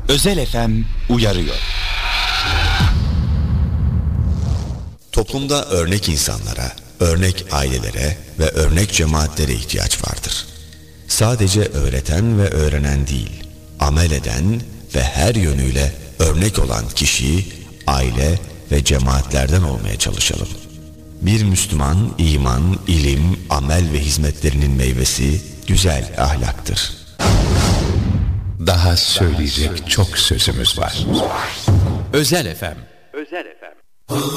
Özel FM uyarıyor. Toplumda örnek insanlara, örnek ailelere ve örnek cemaatlere ihtiyaç vardır. Sadece öğreten ve öğrenen değil, amel eden ve her yönüyle örnek olan kişi, aile ve cemaatlerden olmaya çalışalım. Bir Müslüman, iman, ilim, amel ve hizmetlerinin meyvesi güzel ahlaktır. Daha söyleyecek çok sözümüz var. Özel FM.